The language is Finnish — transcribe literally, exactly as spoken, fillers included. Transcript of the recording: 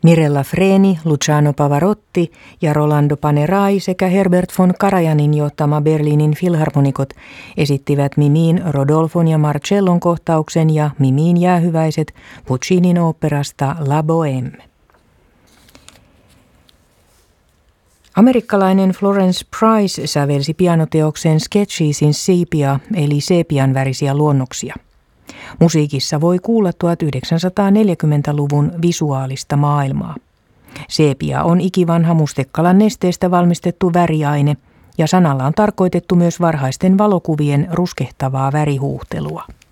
Mirella Freni, Luciano Pavarotti ja Rolando Panerai sekä Herbert von Karajanin johtama Berliinin filharmonikot esittivät Mimiin Rodolfon ja Marcellon kohtauksen ja Mimiin jäähyväiset Puccinin oopperasta La Bohème. Amerikkalainen Florence Price sävelsi pianoteoksen Sketches in Sepia eli seepian värisiä luonnoksia. Musiikissa voi kuulla tuhatyhdeksänsataaneljäkymmentäluvun visuaalista maailmaa. Seepia on ikivanha mustekalan nesteestä valmistettu väriaine ja sanalla on tarkoitettu myös varhaisten valokuvien ruskehtavaa värihuuhtelua.